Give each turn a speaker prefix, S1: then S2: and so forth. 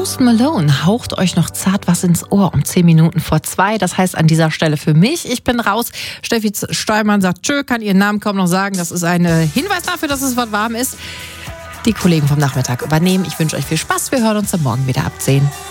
S1: Post Malone haucht euch noch zart was ins Ohr um 10 Minuten vor 2. Das heißt an dieser Stelle für mich, ich bin raus. Steffi Steuermann sagt tschö, kann ihren Namen kaum noch sagen. Das ist ein Hinweis dafür, dass es was warm ist. Die Kollegen vom Nachmittag übernehmen. Ich wünsche euch viel Spaß. Wir hören uns dann morgen wieder ab 10.